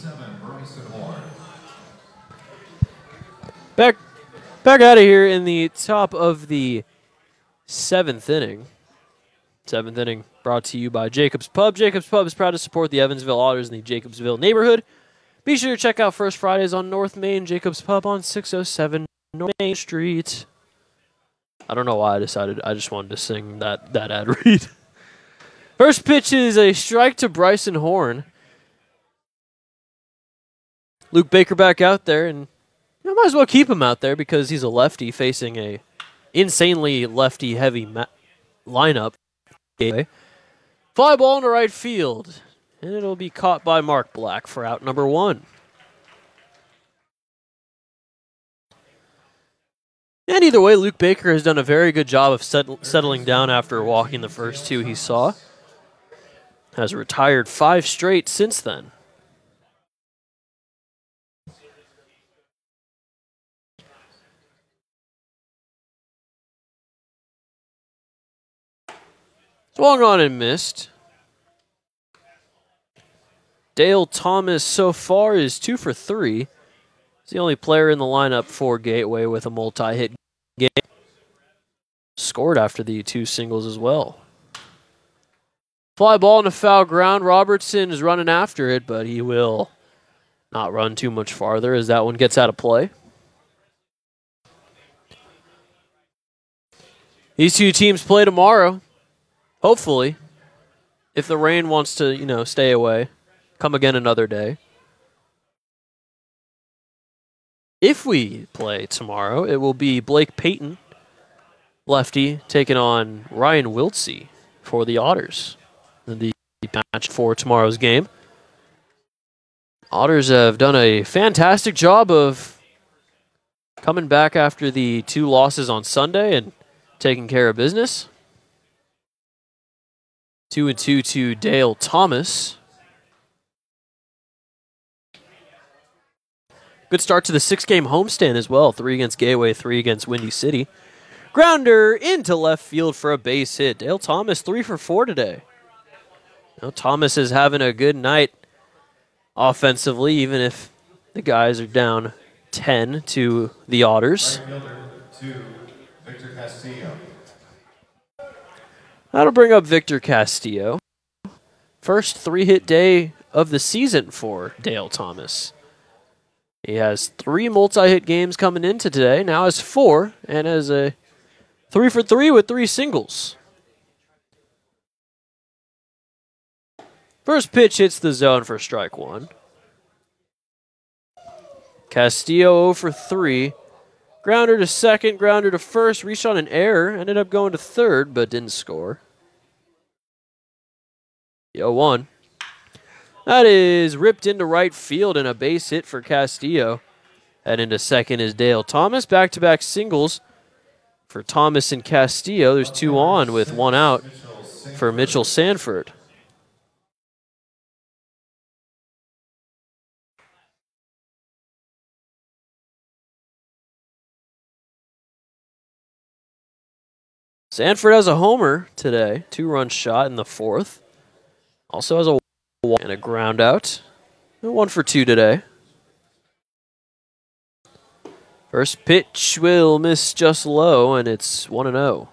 Back out of here in the top of the 7th inning. 7th inning brought to you by Jacobs Pub. Jacobs Pub is proud to support the Evansville Otters in the Jacobsville neighborhood. Be sure to check out First Fridays on North Main, Jacobs Pub on 607 North Main Street. I don't know why I decided. I just wanted to sing that ad read. First pitch is a strike to Bryson Horn. Luke Baker back out there, and I might as well keep him out there because he's a lefty facing a insanely lefty-heavy lineup. Fly ball into right field, and it'll be caught by Mark Black for out number 1. And either way, Luke Baker has done a very good job of settling down after walking the first 2 he saw. Has retired 5 straight since then. Swung on and missed. Dale Thomas so far is 2 for 3. He's the only player in the lineup for Gateway with a multi-hit game. Scored after the 2 singles as well. Fly ball in a foul ground. Robertson is running after it, but he will not run too much farther as that one gets out of play. These 2 teams play tomorrow. Hopefully, if the rain wants to, stay away, come again another day. If we play tomorrow, it will be Blake Payton, lefty, taking on Ryan Wiltsey for the Otters in the match for tomorrow's game. Otters have done a fantastic job of coming back after the 2 losses on Sunday and taking care of business. 2-2 to Dale Thomas. Good start to the 6-game homestand as well. 3 against Gateway, 3 against Windy City. Grounder into left field for a base hit. Dale Thomas 3 for 4 today. Thomas is having a good night offensively, even if the guys are down 10 to the Otters. Right fielder, 2, Victor Castillo. That'll bring up Victor Castillo. First 3-hit day of the season for Dale Thomas. He has 3 multi-hit games coming into today. Now has 4 and has a 3 for 3 with 3 singles. First pitch hits the zone for strike 1. Castillo 0 for 3. Grounder to second, grounder to first, reached on an error, ended up going to third, but didn't score. 0-1. That is ripped into right field and a base hit for Castillo. Heading to second is Dale Thomas. Back-to-back singles for Thomas and Castillo. There's 2 on with 1 out for Mitchell Sanford. Sanford has a homer today, 2-run shot in the 4th. Also has a walk and a ground out. 1 for 2 today. First pitch will miss just low, and it's 1-0.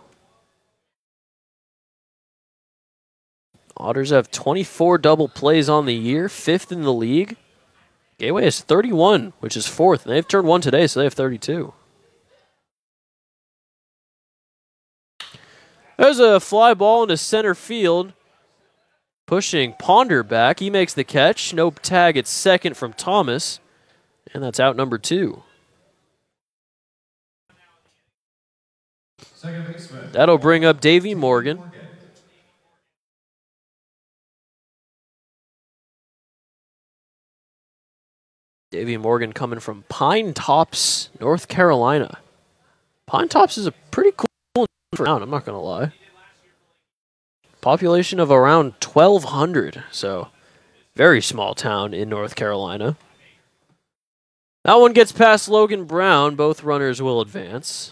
Otters have 24 double plays on the year, 5th in the league. Gateway has 31, which is 4th, and they've turned 1 today, so they have 32. There's a fly ball into center field. Pushing Ponder back. He makes the catch. No tag at second from Thomas. And that's out number 2. Second baseman. That'll bring up Davey Morgan. Davey Morgan coming from Pine Tops, North Carolina. Pine Tops is a pretty cool town, I'm not going to lie. Population of around 1,200, so very small town in North Carolina. That one gets past Logan Brown. Both runners will advance.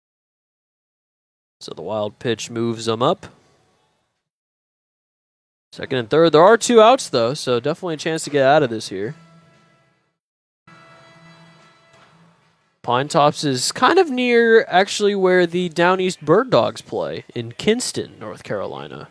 So the wild pitch moves them up. Second and third. There are 2 outs, though, so definitely a chance to get out of this here. Pine Tops is kind of near, actually, where the Down East Bird Dogs play in Kinston, North Carolina.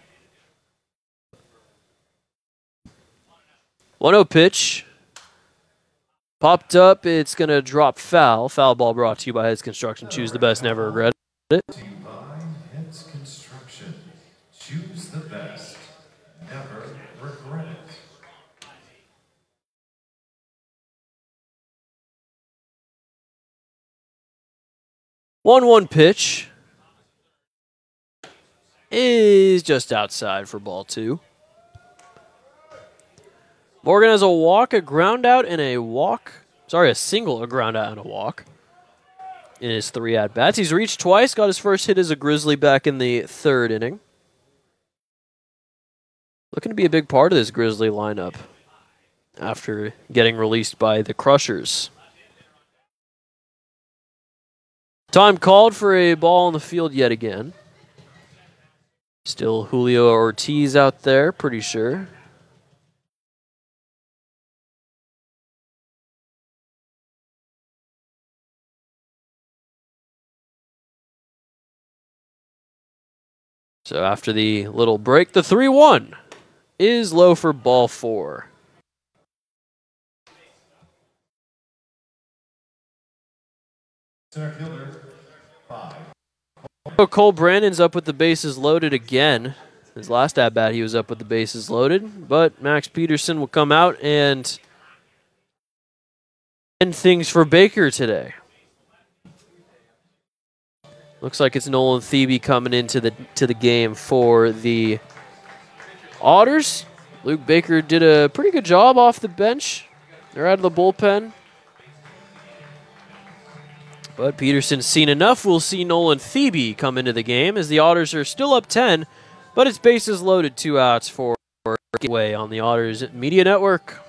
1-0 pitch. Popped up. It's going to drop foul. Foul ball brought to you by Heads Construction. Choose the best, never regret it. To you by Heads Construction. Choose the best. Never regret it. 1-1 pitch is just outside for ball 2. Morgan has a walk, a ground out, and a walk. Sorry, a single, a ground out, and a walk in his 3 at-bats. He's reached twice, got his first hit as a Grizzly back in the 3rd inning. Looking to be a big part of this Grizzly lineup after getting released by the Crushers. Time called for a ball on the field yet again. Still Julio Ortiz out there, pretty sure. So after the little break, the 3-1 is low for ball 4. Center fielder, 5. Cole Brandon's up with the bases loaded again. His last at-bat, he was up with the bases loaded. But Max Peterson will come out and end things for Baker today. Looks like it's Nolan Thebe coming into the game for the Otters. Luke Baker did a pretty good job off the bench. They're out of the bullpen. But Peterson's seen enough. We'll see Nolan Thebe come into the game as the Otters are still up 10, but it's bases loaded, 2 outs for Gateway on the Otters Media Network.